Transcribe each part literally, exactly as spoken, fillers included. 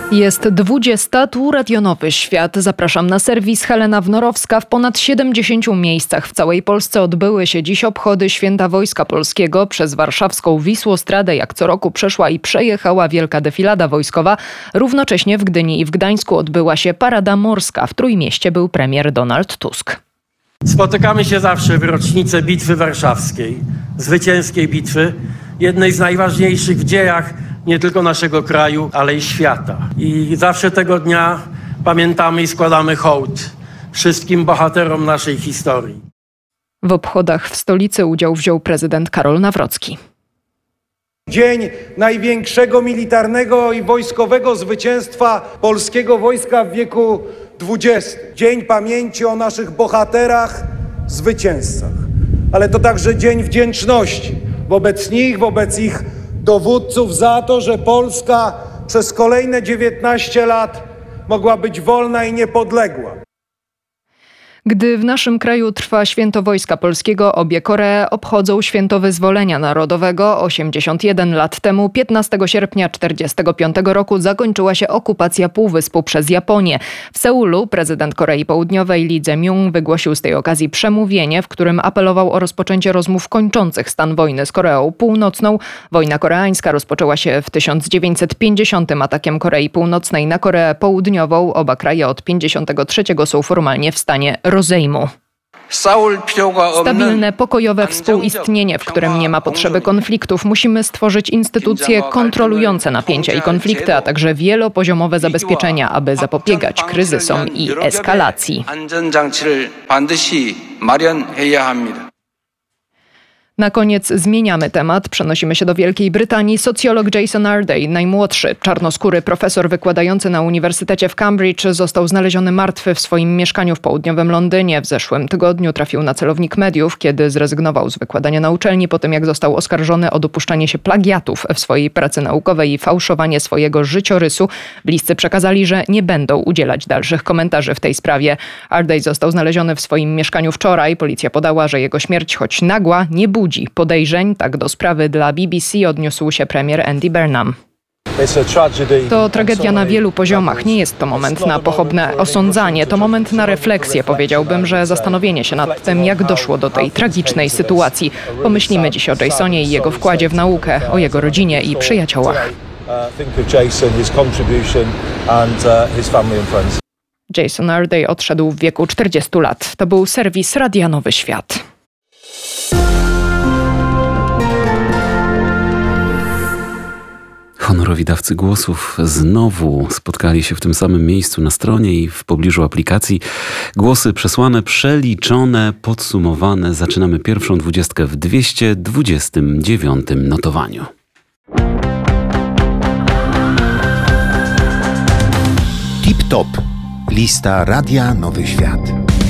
Jest dwudziesta, tu Radio Nowy Świat. Zapraszam na serwis Helena Wnorowska. W ponad siedemdziesięciu miejscach w całej Polsce odbyły się dziś obchody Święta Wojska Polskiego. Przez warszawską Wisłostradę jak co roku przeszła i przejechała wielka defilada wojskowa. Równocześnie w Gdyni i w Gdańsku odbyła się parada morska. W Trójmieście był premier Donald Tusk. Spotykamy się zawsze w rocznicę Bitwy Warszawskiej, zwycięskiej bitwy, jednej z najważniejszych w dziejach nie tylko naszego kraju, ale i świata. I zawsze tego dnia pamiętamy i składamy hołd wszystkim bohaterom naszej historii. W obchodach w stolicy udział wziął prezydent Karol Nawrocki. Dzień największego militarnego i wojskowego zwycięstwa polskiego wojska w wieku dwudziestym. Dzień pamięci o naszych bohaterach, zwycięzcach. Ale to także dzień wdzięczności wobec nich, wobec ich dowódców za to, że Polska przez kolejne dziewiętnaście lat mogła być wolna i niepodległa. Gdy w naszym kraju trwa Święto Wojska Polskiego, obie Koree obchodzą Święto Wyzwolenia Narodowego. osiemdziesiąt jeden lat temu, piętnastego sierpnia czterdziestego piątego roku, zakończyła się okupacja Półwyspu przez Japonię. W Seulu prezydent Korei Południowej Lee Jae-myung wygłosił z tej okazji przemówienie, w którym apelował o rozpoczęcie rozmów kończących stan wojny z Koreą Północną. Wojna koreańska rozpoczęła się w tysiąc dziewięćset pięćdziesiątym atakiem Korei Północnej na Koreę Południową. Oba kraje od pięćdziesiątego trzeciego są formalnie w stanie rozejmu. Stabilne, pokojowe współistnienie, w którym nie ma potrzeby konfliktów. Musimy stworzyć instytucje kontrolujące napięcia i konflikty, a także wielopoziomowe zabezpieczenia, aby zapobiegać kryzysom i eskalacji. Na koniec zmieniamy temat. Przenosimy się do Wielkiej Brytanii. Socjolog Jason Arday, najmłodszy czarnoskóry profesor wykładający na Uniwersytecie w Cambridge, został znaleziony martwy w swoim mieszkaniu w południowym Londynie. W zeszłym tygodniu trafił na celownik mediów, kiedy zrezygnował z wykładania na uczelni po tym, jak został oskarżony o dopuszczanie się plagiatów w swojej pracy naukowej i fałszowanie swojego życiorysu. Bliscy przekazali, że nie będą udzielać dalszych komentarzy w tej sprawie. Arday został znaleziony w swoim mieszkaniu wczoraj. Policja podała, że jego śmierć, choć nagła, nie budzi podejrzeń. Tak do sprawy dla B B C odniósł się premier Andy Burnham. To tragedia na wielu poziomach. Nie jest to moment na pochopne osądzanie. To moment na refleksję. Powiedziałbym, że zastanowienie się nad tym, jak doszło do tej tragicznej sytuacji. Pomyślimy dziś o Jasonie i jego wkładzie w naukę, o jego rodzinie i przyjaciołach. Jason Arday odszedł w wieku czterdziestu lat. To był serwis Radia Nowy Świat. Honorowi dawcy głosów znowu spotkali się w tym samym miejscu na stronie i w pobliżu aplikacji. Głosy przesłane, przeliczone, podsumowane. Zaczynamy pierwszą dwudziestkę w dwieście dwudziestym dziewiątym notowaniu. Tip Top. Lista Radia Nowy Świat.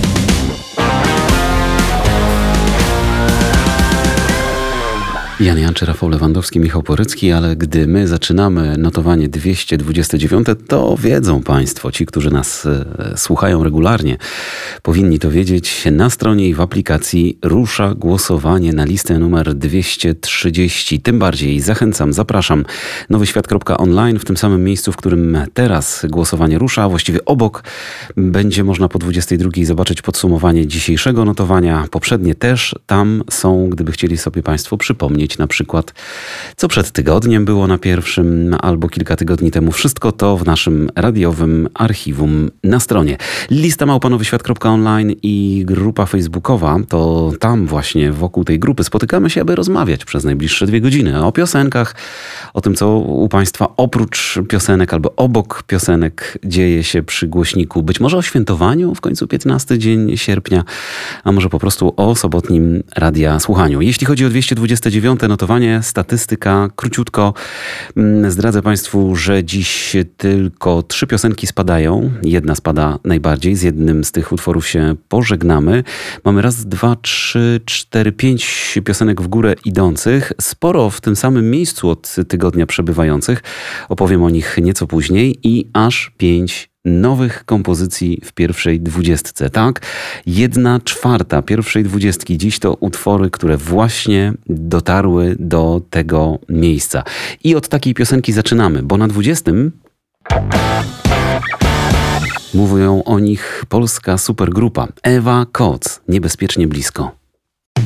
Jan Janczy, Rafał Lewandowski, Michał Porycki, ale gdy my zaczynamy notowanie dwieście dwudzieste dziewiąte, to wiedzą Państwo, ci, którzy nas e, słuchają regularnie, powinni to wiedzieć. Na stronie i w aplikacji rusza głosowanie na listę numer dwieście trzydzieści. Tym bardziej zachęcam, zapraszam. nowyświat kropka online w tym samym miejscu, w którym teraz głosowanie rusza, a właściwie obok będzie można po dwudziestej drugiej zobaczyć podsumowanie dzisiejszego notowania. Poprzednie też tam są, gdyby chcieli sobie Państwo przypomnieć, na przykład, co przed tygodniem było na pierwszym albo kilka tygodni temu. Wszystko to w naszym radiowym archiwum na stronie. Lista małpa nowyświat kropka online i grupa facebookowa, to tam właśnie wokół tej grupy spotykamy się, aby rozmawiać przez najbliższe dwie godziny o piosenkach, o tym, co u Państwa oprócz piosenek albo obok piosenek dzieje się przy głośniku. Być może o świętowaniu w końcu piętnasty dzień sierpnia, a może po prostu o sobotnim radia słuchaniu. Jeśli chodzi o dwieście dwudzieste dziewiąte notowanie, statystyka, króciutko. Zdradzę Państwu, że dziś tylko trzy piosenki spadają. Jedna spada najbardziej. Z jednym z tych utworów się pożegnamy. Mamy raz, dwa, trzy, cztery, pięć piosenek w górę idących. Sporo w tym samym miejscu od tygodnia przebywających. Opowiem o nich nieco później. I aż pięć nowych kompozycji w pierwszej dwudziestce. Tak, jedna czwarta pierwszej dwudziestki dziś to utwory, które właśnie dotarły do tego miejsca. I od takiej piosenki zaczynamy, bo na dwudziestym Mówią o nich polska supergrupa Ewa Koc, niebezpiecznie blisko.